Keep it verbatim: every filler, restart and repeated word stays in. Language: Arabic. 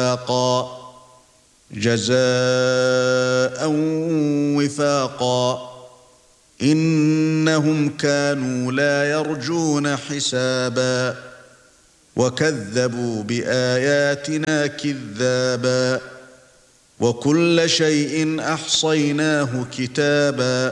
ميثاقا جزاء وفاقا إنهم كانوا لا يرجون حسابا وكذبوا بآياتنا كذابا وكل شيء أحصيناه كتابا